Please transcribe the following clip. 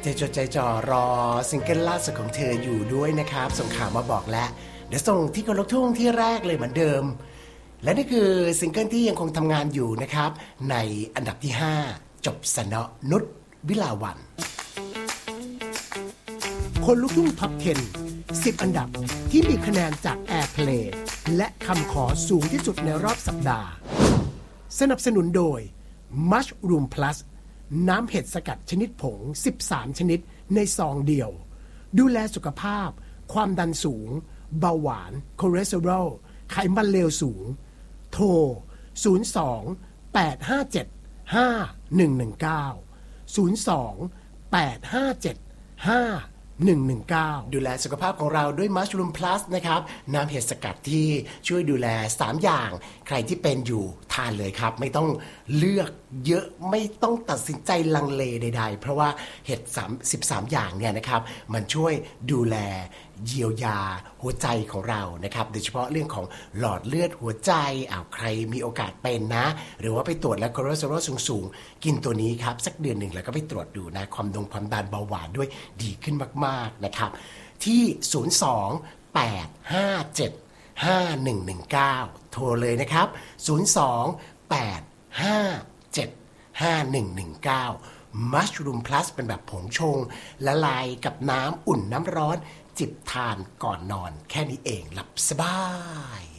ใจจดใจจ่อรอซิงเกิลล่าสุดของเธออยู่ด้วยนะครับส่งข่าวมาบอกแล้วเดี๋ยวส่งที่คนลูกทุ่งที่แรกเลยเหมือนเดิมและนี่คือซิงเกิลที่ยังคงทำงานอยู่นะครับในอันดับที่5จบสนอนุชวิลาวันคนลูกทุ่งท็อป 10 10 อันดับที่มีคะแนนจาก Airplay และคำขอสูงที่สุดในรอบสัปดาห์สนับสนุนโดย Mushroom Plus น้ำเห็ดสกัดชนิดผง13ชนิดในซองเดียวดูแลสุขภาพความดันสูงเบาหวานคอเลสเตอรอลไขมันเลวสูงโทร02 857 5119 02 857 5119ดูแลสุขภาพของเราด้วย Mushroom Plus นะครับน้ำเห็ดสกัดที่ช่วยดูแล3อย่างใครที่เป็นอยู่ทานเลยครับไม่ต้องเลือกเยอะไม่ต้องตัดสินใจลังเลใดๆเพราะว่าเห็ด13อย่างเนี่ยนะครับมันช่วยดูแลเยียวยาหัวใจของเรานะครับโดยเฉพาะเรื่องของหลอดเลือดหัวใจใครมีโอกาสเป็นนะหรือว่าไปตรวจแล้วคอเลสเตอรอลสูงๆกินตัวนี้ครับสักเดือนหนึ่งแล้วก็ไปตรวจดูนะความดันเบาหวานด้วยดีขึ้นมากๆนะครับที่02 857 5119โทรเลยนะครับ02 857 5119 Mushroom Plus เป็นแบบผงชงละลายกับน้ำอุ่นน้ำร้อนจิบทานก่อนนอนแค่นี้เองหลับสบาย